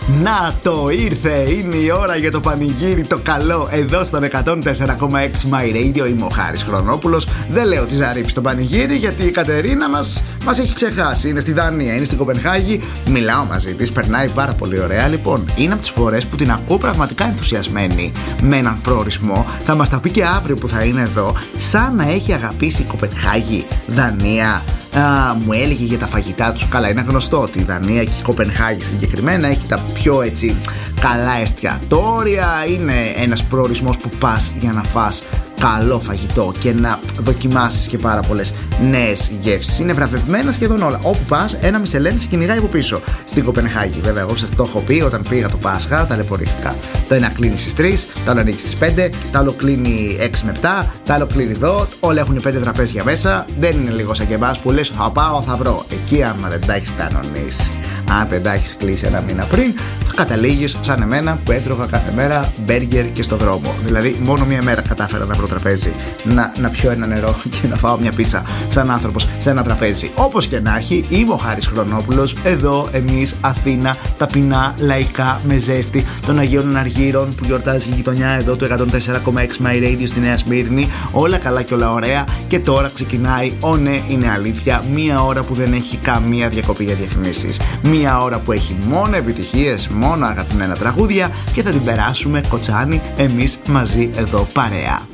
Να το ήρθε, είναι η ώρα για το πανηγύρι το καλό εδώ στον 104,6 My Radio. Είμαι ο Χάρης Χρονόπουλος. Δεν λέω ότι ζαρύψει το πανηγύρι γιατί η Κατερίνα μας έχει ξεχάσει. Είναι στη Δανία, είναι στην Κοπενχάγη. Μιλάω μαζί της, περνάει πάρα πολύ ωραία. Λοιπόν, είναι από τις φορές που την ακούω πραγματικά ενθουσιασμένη με έναν προορισμό. Θα μας τα πει και αύριο που θα είναι εδώ. Σαν να έχει αγαπήσει η Κοπενχάγη, Δανία. Μου έλεγε για τα φαγητά τους. Καλά, είναι γνωστό ότι η Δανία και η Κοπενχάγη συγκεκριμένα έχει τα πιο έτσι καλά εστιατόρια. Είναι ένας προορισμός που πας για να φας καλό φαγητό και να δοκιμάσεις και πάρα πολλές νέες γεύσεις. Είναι βραβευμένα σχεδόν όλα. Όπου πας, ένα Μισελέν σε κυνηγάει από πίσω. Στην Κοπενχάγη, βέβαια, εγώ σας το έχω πει όταν πήγα το Πάσχα, ταλαιπωρήθηκα. Το ένα κλείνει στις 3, το άλλο ανοίγει στις 5, το άλλο κλείνει 6 με 7, το άλλο κλείνει εδώ. Όλα έχουν 5 τραπέζια μέσα. Δεν είναι λίγο σαν και εμάς που λες θα πάω, θα βρω. Εκεί, άμα δεν τα έχεις κανονίσει, αν δεν τα έχεις κλείσει ένα μήνα πριν, θα καταλήγεις σαν εμένα που έτρωγα κάθε μέρα μπέργκερ και στο δρόμο. Δηλαδή, μόνο μία μέρα κατάφερα να βρω τραπέζι, να πιω ένα νερό και να φάω μια πίτσα σαν άνθρωπος σε ένα τραπέζι. Όπως και να έχει, είμαι ο Χάρης Χρονόπουλος. Εδώ εμείς, Αθήνα, ταπεινά, λαϊκά, με ζέστη των Αγίων Αργύρων που γιορτάζει η γειτονιά εδώ του 104,6 My Radio στη Νέα Σμύρνη. Όλα καλά και όλα ωραία. Και τώρα ξεκινάει, ναι, είναι αλήθεια, μία ώρα που δεν έχει καμία διακοπή για διαφημίσεις. Μία ώρα που έχει μόνο επιτυχίες, μόνο αγαπημένα τραγούδια και θα την περάσουμε κοτσάνι εμείς μαζί εδώ παρέα.